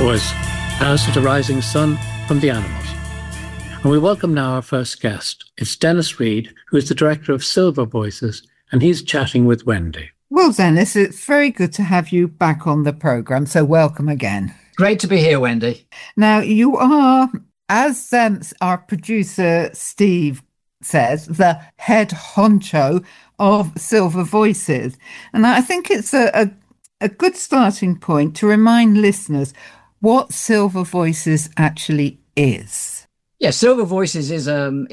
voice, as a rising sun from the animals. And we welcome now our first guest. It's Dennis Reed, who is the director of Silver Voices, and he's chatting with Wendy. Well, Dennis, it's very good to have you back on the programme, so welcome again. Great to be here, Wendy. Now, you are, as our producer Steve says, the head honcho of Silver Voices. And I think it's a good starting point to remind listeners what Silver Voices actually is. Yeah, Silver Voices is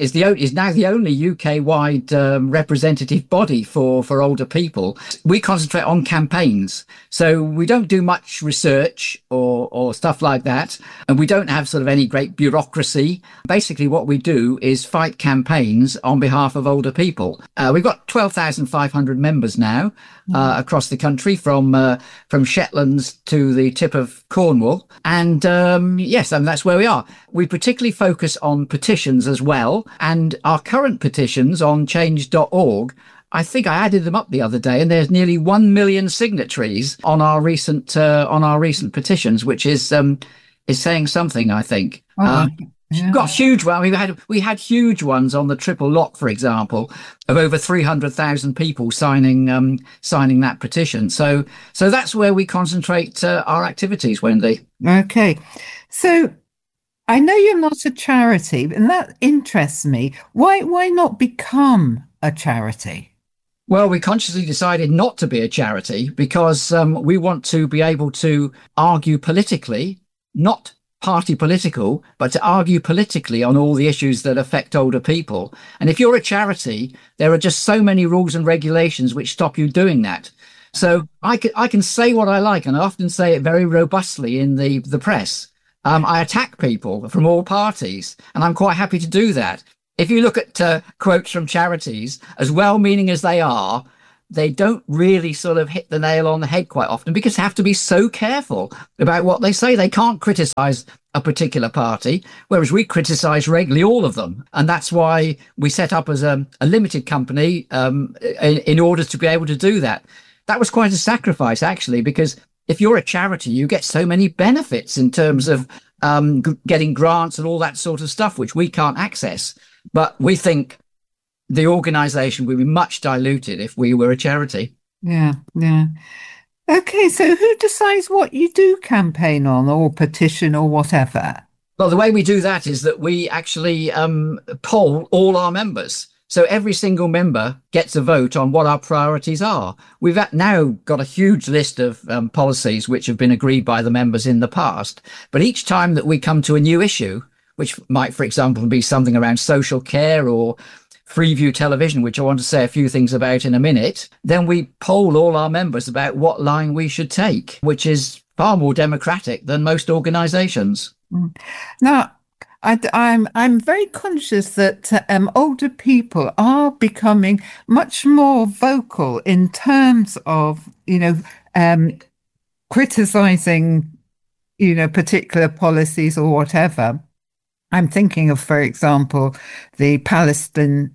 now the only UK-wide representative body for older people. We concentrate on campaigns, so we don't do much research or stuff like that, and we don't have sort of any great bureaucracy. Basically, what we do is fight campaigns on behalf of older people. We've got 12,500 members now across the country, from Shetlands to the tip of Cornwall, and yes, I mean, that's where we are. We particularly focus on petitions as well, and our current petitions on change.org, I think I added them up the other day, and there's nearly 1 million signatories on our recent petitions, which is saying something, I think. Yeah. Got huge one. We had huge ones on the triple lock, for example, of over 300,000 people signing that petition. So that's where we concentrate our activities, Wendy. Okay, so I know you're not a charity, and that interests me. Why not become a charity? Well, we consciously decided not to be a charity because we want to be able to argue politically, not party political, but to argue politically on all the issues that affect older people. And if you're a charity, there are just so many rules and regulations which stop you doing that. So I can say what I like, and I often say it very robustly in the press. I attack people from all parties, and I'm quite happy to do that. If you look at quotes from charities, as well-meaning as they are, they don't really sort of hit the nail on the head quite often because they have to be so careful about what they say. They can't criticize a particular party, whereas we criticize regularly all of them. And that's why we set up as a limited company in order to be able to do that. That was quite a sacrifice, actually, because if you're a charity, you get so many benefits in terms of getting grants and all that sort of stuff, which we can't access. But we think the organisation would be much diluted if we were a charity. Yeah. Okay, so who decides what you do campaign on or petition or whatever? Well, the way we do that is that we actually poll all our members. So every single member gets a vote on what our priorities are. We've now got a huge list of policies which have been agreed by the members in the past. But each time that we come to a new issue, which might, for example, be something around social care or Freeview television, which I want to say a few things about in a minute, then we poll all our members about what line we should take, which is far more democratic than most organisations. Now, I'm very conscious that older people are becoming much more vocal in terms of, criticising, particular policies or whatever. I'm thinking of, for example, the Palestine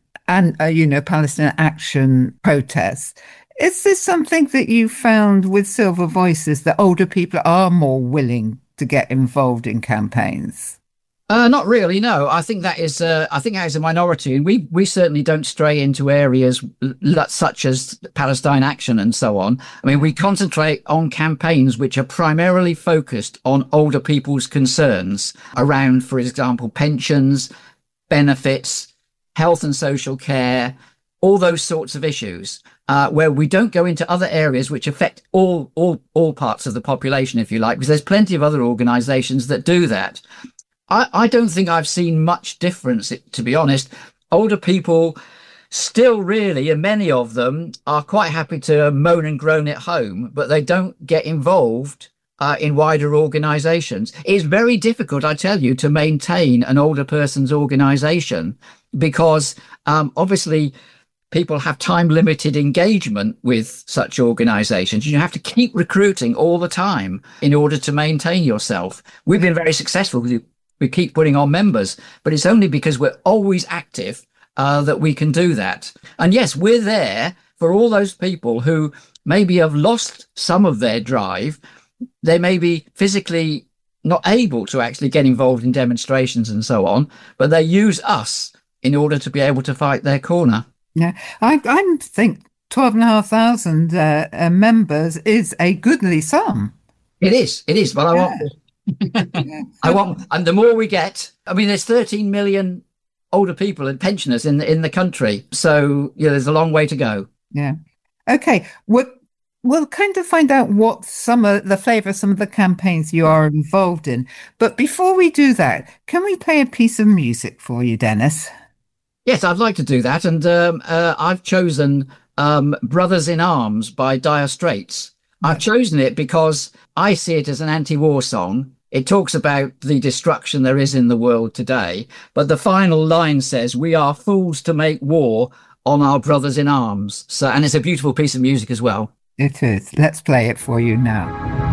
Action protests. Is this something that you found with Silver Voices, that older people are more willing to get involved in campaigns? Not really, no. I think that is a minority, and we certainly don't stray into areas such as Palestine Action and so on. I mean, we concentrate on campaigns which are primarily focused on older people's concerns around, for example, pensions, benefits, health and social care, all those sorts of issues, where we don't go into other areas which affect all parts of the population, if you like, because there's plenty of other organisations that do that. I don't think I've seen much difference, to be honest. Older people still really, and many of them, are quite happy to moan and groan at home, but they don't get involved in wider organisations. It's very difficult, I tell you, to maintain an older person's organisation because obviously people have time-limited engagement with such organisations. You have to keep recruiting all the time in order to maintain yourself. We've been very successful. We keep putting on members, but it's only because we're always active that we can do that. And yes, we're there for all those people who maybe have lost some of their drive. They may be physically not able to actually get involved in demonstrations and so on, but they use us in order to be able to fight their corner. Yeah, I think 12,500 members is a goodly sum. It is, but I want, and the more we get, I mean, there's 13 million older people and pensioners in the country, so there's a long way to go. Yeah. Okay. We'll kind of find out what the flavour of some of the campaigns you are involved in. But before we do that, can we play a piece of music for you, Dennis? Yes, I'd like to do that. And I've chosen Brothers in Arms by Dire Straits. I've chosen it because I see it as an anti-war song. It talks about the destruction there is in the world today. But the final line says, "We are fools to make war on our brothers in arms." And it's a beautiful piece of music as well. It is. Let's play it for you now.